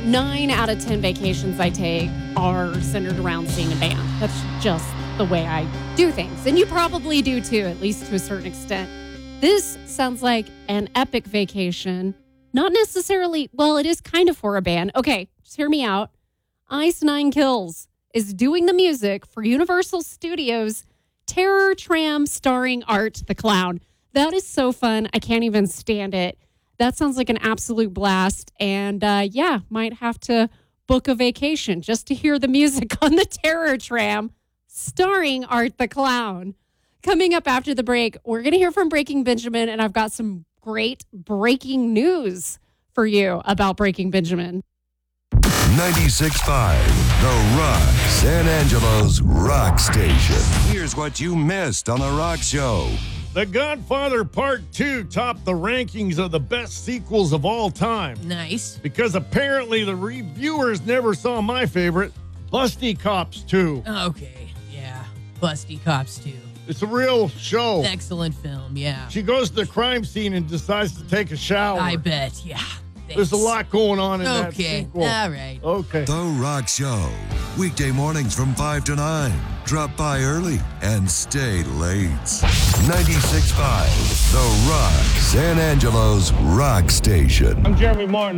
9 out of 10 vacations I take are centered around seeing a band. That's just the way I do things. And you probably do too, at least to a certain extent. This sounds like an epic vacation. Not necessarily, well, it is kind of for a band. Okay, just hear me out. Ice Nine Kills is doing the music for Universal Studios' Terror Tram starring Art the Clown. That is so fun. I can't even stand it. That sounds like an absolute blast. And might have to book a vacation just to hear the music on the Terror Tram starring Art the Clown. Coming up after the break, we're going to hear from Breaking Benjamin, and I've got some great breaking news for you about Breaking Benjamin. 96.5, The Rock, San Angelo's rock station. Here's what you missed on The Rock Show. The Godfather Part 2 topped the rankings of the best sequels of all time. Nice. Because apparently the reviewers never saw my favorite, Busty Cops 2. Okay, yeah. Busty Cops 2. It's a real show. Excellent film, yeah. She goes to the crime scene and decides to take a shower. I bet, yeah. There's a lot going on in that sequel. All right. Okay. The Rock Show. Weekday mornings from 5 to 9. Drop by early and stay late. 96.5, The Rock, San Angelo's rock station. I'm Jeremy Martin.